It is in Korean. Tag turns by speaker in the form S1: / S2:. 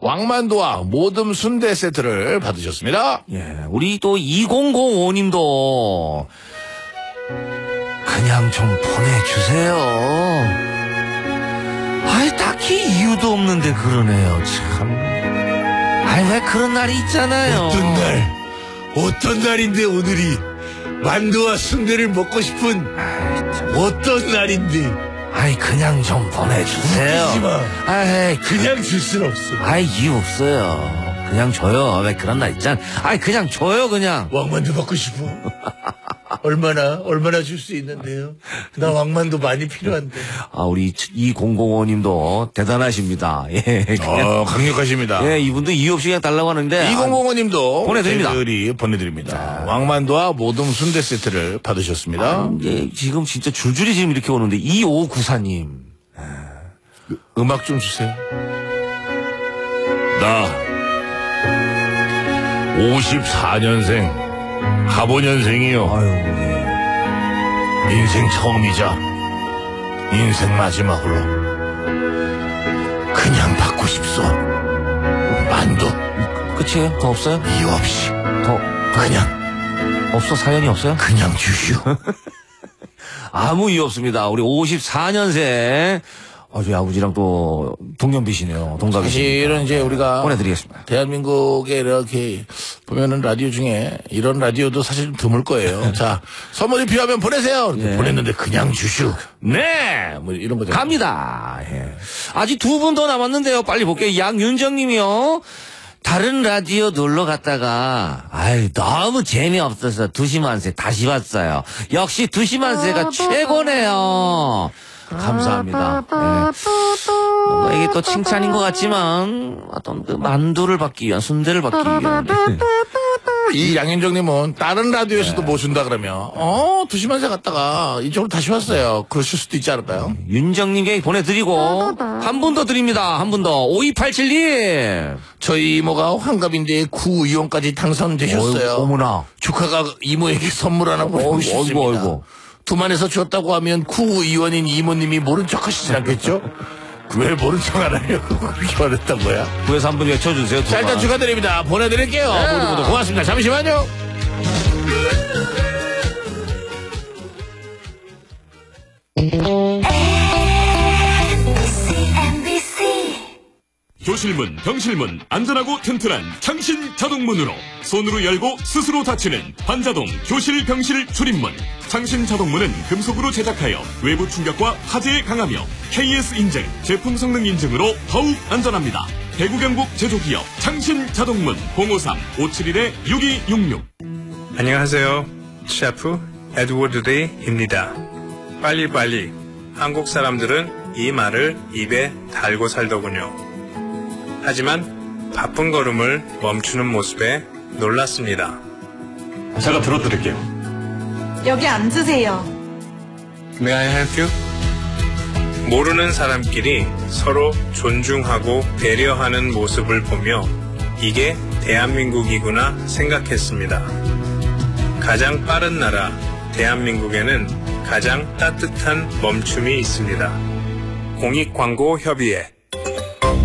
S1: 왕만두와 모듬 순대 세트를 받으셨습니다.
S2: 예, 우리 또 2005님도 그냥 좀 보내주세요. 아이, 딱히 이유도 없는데 그러네요, 참. 아이, 왜 그런 날이 있잖아요.
S1: 어떤 날인데 오늘이 만두와 순대를 먹고 싶은 어떤 날인데.
S2: 아이, 그냥 좀 보내주세요.
S1: 웃기지 마.
S2: 아이,
S1: 그냥 줄 순 없어.
S2: 아이, 이유 없어요. 그냥 줘요. 왜 그런 날 있잖아. 아이, 그냥 줘요, 그냥.
S1: 왕만두 먹고 싶어. 얼마나 줄 수 있는데요? 나 왕만두 많이 필요한데.
S2: 아, 우리 2005님도 대단하십니다. 예.
S1: 강력하십니다.
S2: 예, 이분도 이유 없이 그냥 달라고 하는데.
S1: 2005님도
S2: 보내드립니다.
S1: 보내드립니다. 왕만두와 모듬 순대 세트를 받으셨습니다.
S2: 예, 지금 진짜 줄줄이 지금 이렇게 오는데, 2594님.
S1: 음악 좀 주세요. 나 54년생 가보년생이요.
S2: 아유,
S1: 인생 처음이자 인생 마지막으로 그냥 받고 싶소. 만두
S2: 끝이에요? 더 없어요?
S1: 이유 없이
S2: 더
S1: 그냥
S2: 없어? 사연이 없어요?
S1: 그냥 주시오.
S2: 아무 이유 없습니다. 우리 54년생. 저희 아버지랑 또 동년비시네요. 동갑이시네요.
S1: 사실은 이제 우리가
S2: 보내드리겠습니다.
S1: 대한민국에 이렇게 보면은 라디오 중에 이런 라디오도 사실 좀 드물 거예요. 자, 선물이 필요하면 보내세요.
S2: 예.
S1: 보냈는데 그냥 주시오. 네, 뭐 이런 거죠.
S2: 갑니다. 예. 아직 두 분 더 남았는데요. 빨리 볼게요. 양윤정님이요. 다른 라디오 놀러 갔다가 너무 재미없어서 두시만세 다시 봤어요. 역시 두시만세가 최고네요. 감사합니다. 예. 뭔가 이게 또 칭찬인 것 같지만 어떤 그 만두를 받기 위한, 순대를 받기 위한.
S1: 이 양현정님은 다른 라디오에서도 뭐 준다 그러면 두시만세 갔다가 이쪽으로 다시 왔어요. 그러실 수도 있지 않을까요?
S2: 윤정님께 보내드리고 한 분 더 드립니다. 한 분 더. 5287님.
S1: 저희 이모가 환갑인데 구의원까지 당선되셨어요.
S2: 어머나.
S1: 조카가 이모에게 선물 하나 보내고 싶습니다.
S2: 어이구.
S1: 두만에서 줬다고 하면 구의원인 이모님이 모른 척 하시진 않겠죠? 왜 모른 척 안 하려고 그렇게 말했던 거야?
S2: 구에서 한 분 외쳐주세요.
S1: 자, 일단 축하드립니다. 보내드릴게요. 모두 고맙습니다. 잠시만요.
S3: 교실문, 병실문, 안전하고 튼튼한 창신 자동문으로 손으로 열고 스스로 닫히는 반자동 교실, 병실 출입문. 창신 자동문은 금속으로 제작하여 외부 충격과 화재에 강하며 KS 인증, 제품 성능 인증으로 더욱 안전합니다. 대구 경북 제조기업 창신 자동문 053-571-6266.
S4: 안녕하세요. 셰프 에드워드 데이입니다. 빨리빨리. 한국 사람들은 이 말을 입에 달고 살더군요. 하지만 바쁜 걸음을 멈추는 모습에 놀랐습니다.
S3: 제가 들어드릴게요.
S5: 여기 앉으세요.
S4: May I help you? 모르는 사람끼리 서로 존중하고 배려하는 모습을 보며 이게 대한민국이구나 생각했습니다. 가장 빠른 나라 대한민국에는 가장 따뜻한 멈춤이 있습니다. 공익광고협의회